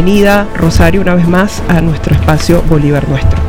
bienvenida, Rosario, una vez más a nuestro espacio Bolívar Nuestro.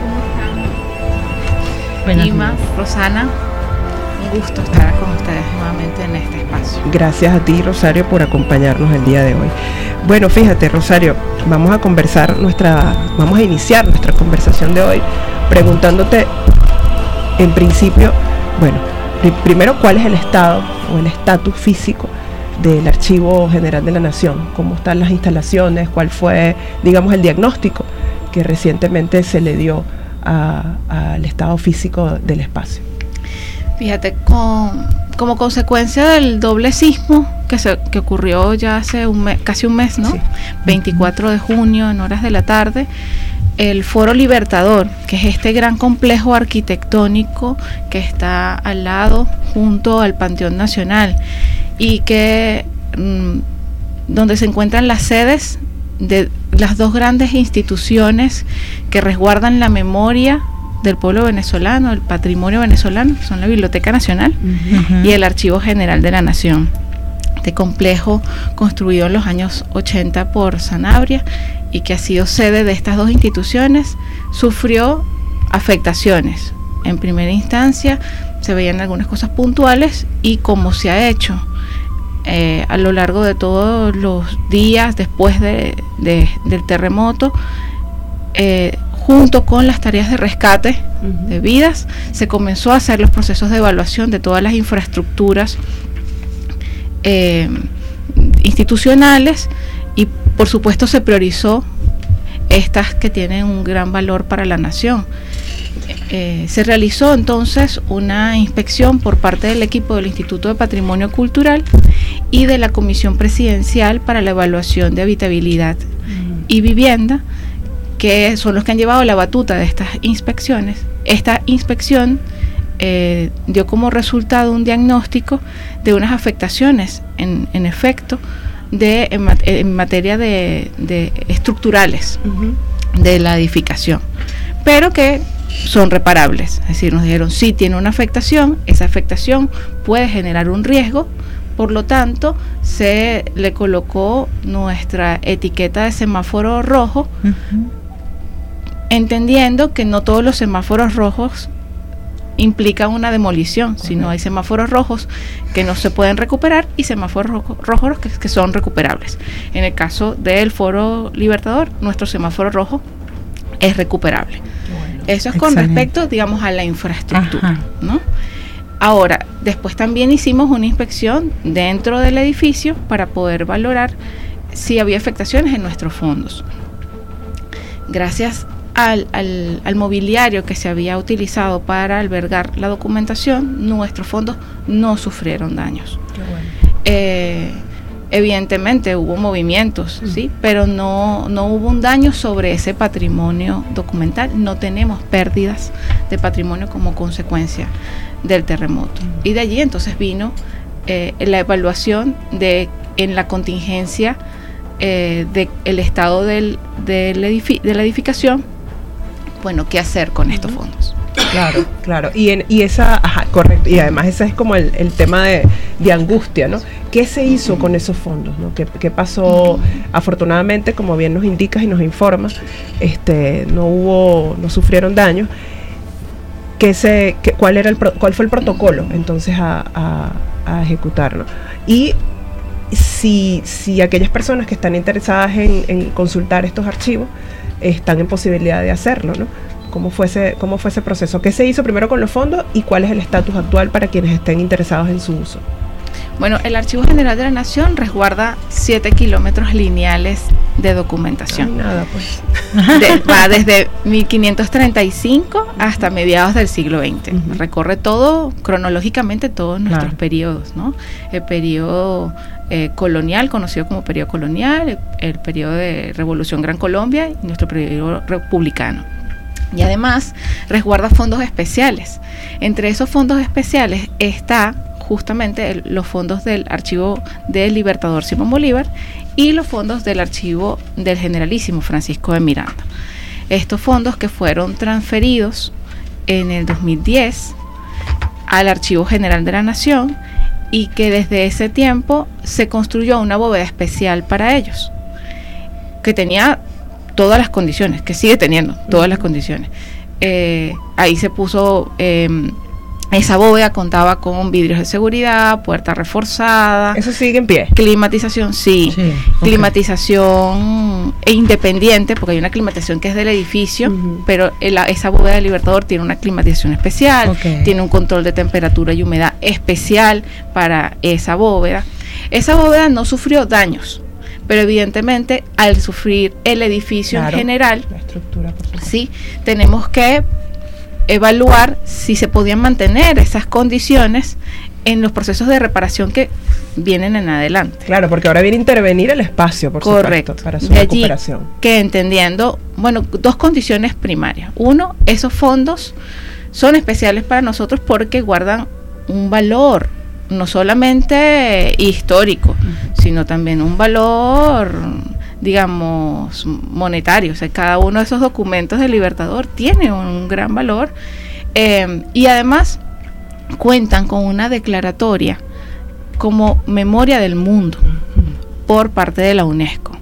Ima, Rosana, un gusto estar con ustedes nuevamente en este espacio. Gracias a ti, Rosario, por acompañarnos el día de hoy. Bueno, fíjate, Rosario, vamos a iniciar nuestra conversación de hoy preguntándote, en principio, bueno, primero, ¿cuál es el estado o el estatus físico del Archivo General de la Nación? ¿Cómo están las instalaciones? ¿Cuál fue, digamos, el diagnóstico que recientemente se le dio al estado físico del espacio? Fíjate, como consecuencia del doble sismo que ocurrió ya hace casi un mes, ¿no? Sí. 24 de junio en horas de la tarde, el Foro Libertador, que es este gran complejo arquitectónico que está al lado junto al Panteón Nacional y que donde se encuentran las sedes de las dos grandes instituciones que resguardan la memoria del pueblo venezolano, el patrimonio venezolano, que son la Biblioteca Nacional y el Archivo General de la Nación. Este complejo, construido en los años 80 por Sanabria y que ha sido sede de estas dos instituciones, sufrió afectaciones. En primera instancia se veían algunas cosas puntuales y como se ha hecho a lo largo de todos los días después del terremoto, junto con las tareas de rescate de vidas, se comenzó a hacer los procesos de evaluación de todas las infraestructuras institucionales y por supuesto se priorizó estas que tienen un gran valor para la nación. Se realizó entonces una inspección por parte del equipo del Instituto de Patrimonio Cultural y de la Comisión Presidencial para la Evaluación de Habitabilidad y Vivienda, que son los que han llevado la batuta de estas inspecciones. Esta inspección dio como resultado un diagnóstico de unas afectaciones, en efecto, en materia de estructurales de la edificación, pero que son reparables. Es decir, nos dijeron, sí tiene una afectación, esa afectación puede generar un riesgo, por lo tanto, se le colocó nuestra etiqueta de semáforo rojo, entendiendo que no todos los semáforos rojos implican una demolición, sino hay semáforos rojos que no se pueden recuperar y semáforos rojos que son recuperables. En el caso del Foro Libertador, nuestro semáforo rojo es recuperable. Bueno, eso es con respecto, digamos, a la infraestructura, ¿no? Ahora, después también hicimos una inspección dentro del edificio para poder valorar si había afectaciones en nuestros fondos. Gracias al mobiliario que se había utilizado para albergar la documentación, nuestros fondos no sufrieron daños. Qué bueno. Evidentemente hubo movimientos, ¿sí? Pero no hubo un daño sobre ese patrimonio documental. No tenemos pérdidas de patrimonio como consecuencia del terremoto. Y de allí entonces vino la evaluación en la contingencia del estado de la edificación. Bueno, ¿qué hacer con estos fondos? Claro. Y esa, correcto. Y además ese es como el tema de angustia, ¿no? ¿Qué se hizo con esos fondos, ¿no? ¿Qué pasó? Afortunadamente, como bien nos indicas y nos informas, no sufrieron daños. ¿Cuál fue el protocolo entonces a ejecutar, ¿no? Y si aquellas personas que están interesadas en consultar estos archivos están en posibilidad de hacerlo, ¿no? ¿Cómo fue ese proceso? ¿Qué se hizo primero con los fondos y cuál es el estatus actual para quienes estén interesados en su uso? Bueno, el Archivo General de la Nación resguarda 7 kilómetros lineales de documentación. Nada, pues. Va desde 1535 hasta mediados del siglo XX. Recorre cronológicamente todos nuestros periodos, ¿no? El periodo colonial, conocido como periodo colonial, el periodo de Revolución Gran Colombia y nuestro periodo republicano. Y además resguarda fondos especiales. Entre esos fondos especiales está justamente los fondos del Archivo del Libertador Simón Bolívar y los fondos del Archivo del Generalísimo Francisco de Miranda. Estos fondos que fueron transferidos en el 2010 al Archivo General de la Nación y que desde ese tiempo se construyó una bóveda especial para ellos. que tenía todas las condiciones, que sigue teniendo todas las condiciones. Ahí se puso, esa bóveda contaba con vidrios de seguridad, puerta reforzada. ¿Eso sigue en pie? Climatización, sí. Okay. Climatización independiente, porque hay una climatización que es del edificio, pero esa bóveda de Libertador tiene una climatización especial, tiene un control de temperatura y humedad especial para esa bóveda. Esa bóveda no sufrió daños, pero evidentemente al sufrir el edificio en general, la estructura, por supuesto, sí, tenemos que evaluar si se podían mantener esas condiciones en los procesos de reparación que vienen en adelante. Claro, porque ahora viene a intervenir el espacio, por supuesto, para su recuperación. Que entendiendo, bueno, dos condiciones primarias. Uno, esos fondos son especiales para nosotros porque guardan un valor, no solamente histórico, sino también un valor, digamos, monetario. O sea, cada uno de esos documentos de Libertador tiene un gran valor, y además cuentan con una declaratoria como memoria del mundo por parte de la UNESCO.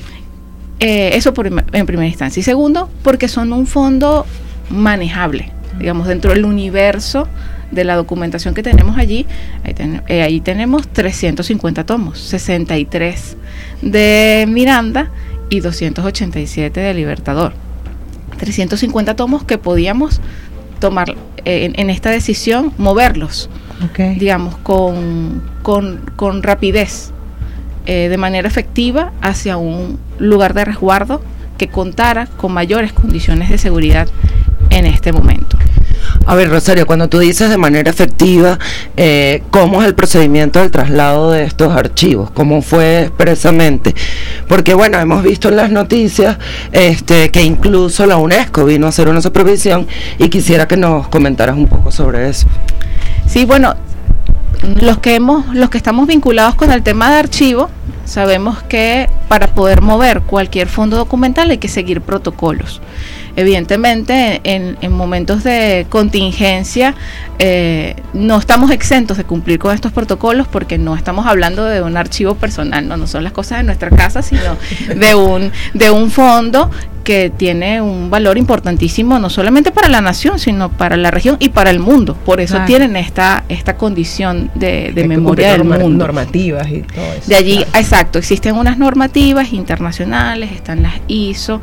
Eso en primera instancia. Y segundo, porque son un fondo manejable, digamos, dentro del universo de la documentación que tenemos allí. Ahí tenemos 350 tomos, 63 de Miranda y 287 de Libertador. 350 tomos que podíamos tomar en esta decisión, moverlos, digamos, con rapidez, de manera efectiva hacia un lugar de resguardo que contara con mayores condiciones de seguridad en este momento. A ver, Rosario, cuando tú dices de manera efectiva, ¿cómo es el procedimiento del traslado de estos archivos? ¿Cómo fue expresamente? Porque, bueno, hemos visto en las noticias que incluso la UNESCO vino a hacer una supervisión, y quisiera que nos comentaras un poco sobre eso. Sí, bueno, los que estamos vinculados con el tema de archivo, sabemos que para poder mover cualquier fondo documental hay que seguir protocolos. Evidentemente, en momentos de contingencia, no estamos exentos de cumplir con estos protocolos, porque no estamos hablando de un archivo personal, no son las cosas de nuestra casa, sino de un fondo que tiene un valor importantísimo, no solamente para la nación, sino para la región y para el mundo. Por eso tienen esta condición de memoria del mundo. Normativas y todo eso. De allí, exacto, existen unas normativas internacionales, están las ISO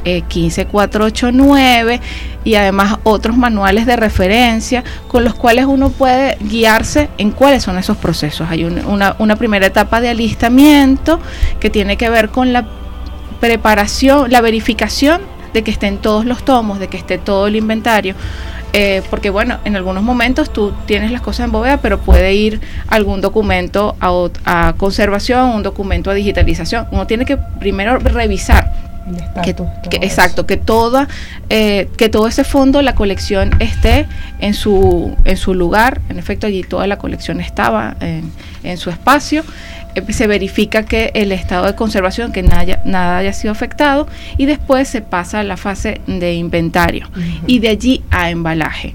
15489 y además otros manuales de referencia con los cuales uno puede guiarse en cuáles son esos procesos. Hay una primera etapa de alistamiento que tiene que ver con la preparación, la verificación de que estén todos los tomos, de que esté todo el inventario, porque bueno, en algunos momentos tú tienes las cosas en bóveda, pero puede ir algún documento a conservación, un documento a digitalización. Uno tiene que primero revisar exacto, que todo ese fondo, la colección esté en su lugar. En efecto, allí toda la colección estaba en su espacio. Se verifica que el estado de conservación, que nada haya sido afectado, y después se pasa a la fase de inventario y de allí a embalaje.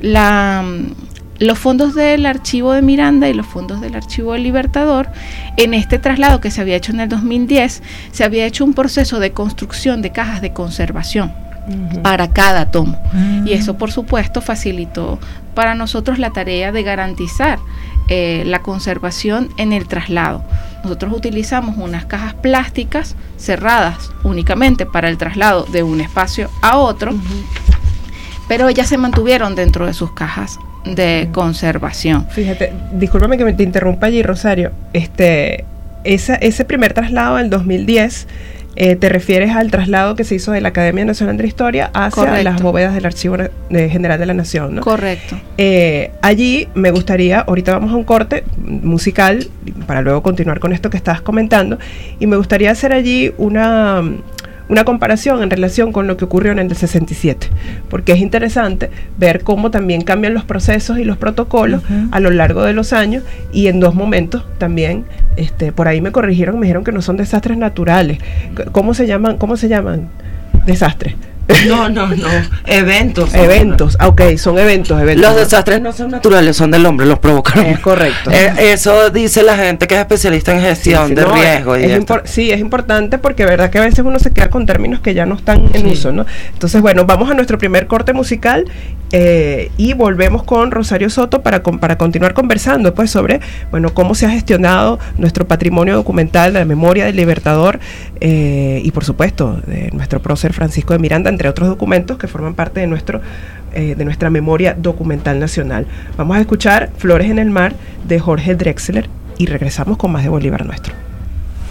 Los fondos del archivo de Miranda y los fondos del archivo de Libertador, en este traslado que se había hecho en el 2010, se había hecho un proceso de construcción de cajas de conservación para cada tomo, y eso por supuesto facilitó para nosotros la tarea de garantizar la conservación en el traslado. Nosotros utilizamos unas cajas plásticas cerradas únicamente para el traslado de un espacio a otro, pero ellas se mantuvieron dentro de sus cajas de conservación. Fíjate, discúlpame que te interrumpa allí, Rosario. Ese primer traslado del 2010, te refieres al traslado que se hizo de la Academia Nacional de la Historia hacia las bóvedas del Archivo General de la Nación, ¿no? Correcto. Allí me gustaría, ahorita vamos a un corte musical para luego continuar con esto que estabas comentando, y me gustaría hacer allí una comparación en relación con lo que ocurrió en el 67, porque es interesante ver cómo también cambian los procesos y los protocolos a lo largo de los años, y en dos momentos también, por ahí me corrigieron, me dijeron que no son desastres naturales. ¿Cómo se llaman desastres? No, eventos. Eventos, ok, son eventos. Los desastres no son naturales, son del hombre, los provocaron. Es correcto. Eso dice la gente que es especialista en gestión de riesgo. Sí, es importante porque verdad que a veces uno se queda con términos que ya no están en uso, ¿no? Entonces, bueno, vamos a nuestro primer corte musical y volvemos con Rosario Soto para continuar conversando pues sobre, bueno, cómo se ha gestionado nuestro patrimonio documental de la memoria del Libertador y por supuesto de nuestro prócer Francisco de Miranda, entre otros documentos que forman parte de nuestra memoria documental nacional. Vamos a escuchar Flores en el Mar de Jorge Drexler y regresamos con más de Bolívar Nuestro.